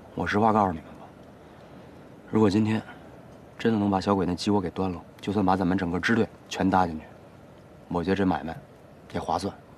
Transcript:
我实话告诉你们吧，如果今天真的能把小鬼那鸡窝给端了，就算把咱们整个支队全搭进去，我觉得这买卖也划算。